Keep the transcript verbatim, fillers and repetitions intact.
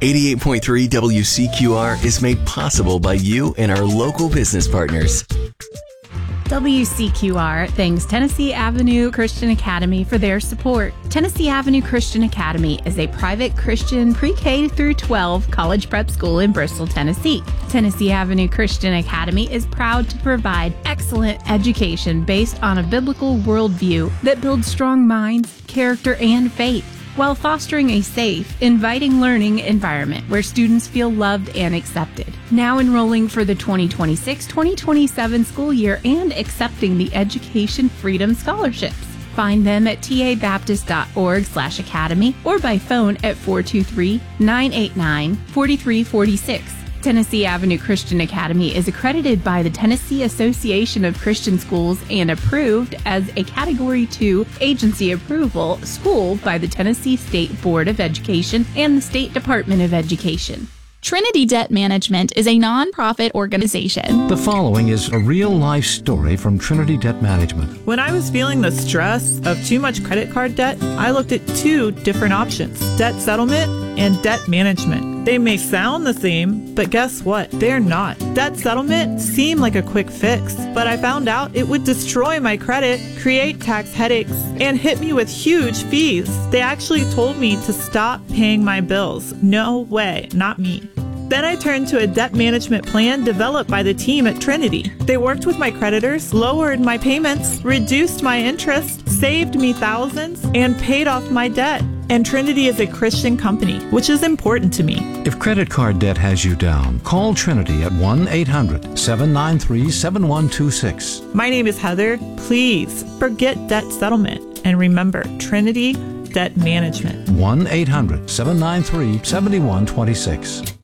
eighty-eight point three W C Q R is made possible by you and our local business partners. W C Q R thanks Tennessee Avenue Christian Academy for their support. Tennessee Avenue Christian Academy is a private Christian pre-K through twelve college prep school in Bristol, Tennessee. Tennessee Avenue Christian Academy is proud to provide excellent education based on a biblical worldview that builds strong minds, character, and faith, while fostering a safe, inviting learning environment where students feel loved and accepted. Now enrolling for the twenty twenty-six twenty twenty-seven school year and accepting the Education Freedom Scholarships. Find them at tabaptist.org slash academy or by phone at four two three, nine eight nine, four three four six. Tennessee Avenue Christian Academy is accredited by the Tennessee Association of Christian Schools and approved as a Category two agency approval school by the Tennessee State Board of Education and the State Department of Education. Trinity Debt Management is a nonprofit organization. The following is a real-life story from Trinity Debt Management. When I was feeling the stress of too much credit card debt, I looked at two different options: debt settlement and debt management. They may sound the same, but guess what? They're not. Debt settlement seemed like a quick fix, but I found out it would destroy my credit, create tax headaches, and hit me with huge fees. They actually told me to stop paying my bills. No way, not me. Then I turned to a debt management plan developed by the team at Trinity. They worked with my creditors, lowered my payments, reduced my interest, saved me thousands, and paid off my debt. And Trinity is a Christian company, which is important to me. If credit card debt has you down, call Trinity at one eight hundred, seven nine three, seven one two six. My name is Heather. Please forget debt settlement and remember Trinity Debt Management. one eight hundred, seven nine three, seven one two six.